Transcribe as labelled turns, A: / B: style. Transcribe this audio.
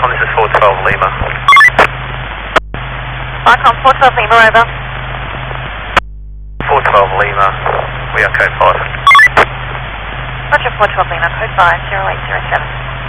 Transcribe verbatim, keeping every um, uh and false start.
A: This is four twelve Lima.
B: Viacom four twelve Lima, over.
A: four twelve Lima, we are code five.
B: Roger, four twelve Lima, code five, zero eight zero seven.